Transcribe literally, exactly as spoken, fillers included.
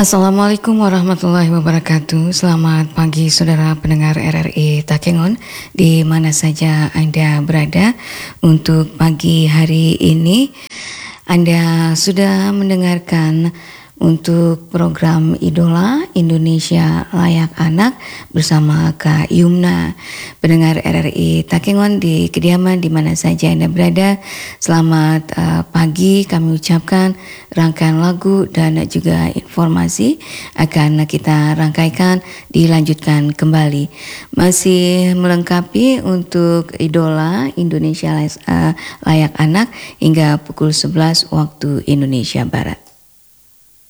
Assalamualaikum warahmatullahi wabarakatuh. Selamat pagi saudara pendengar R R I Takengon di mana saja Anda berada. Untuk pagi hari ini Anda sudah mendengarkan untuk program Idola Indonesia Layak Anak bersama Kak Yumna. Pendengar R R I Takengon di kediaman di mana saja Anda berada, selamat uh, pagi kami ucapkan. Rangkaian lagu dan juga informasi akan kita rangkaikan dilanjutkan kembali. Masih melengkapi untuk Idola Indonesia Layak Anak hingga pukul sebelas waktu Indonesia Barat.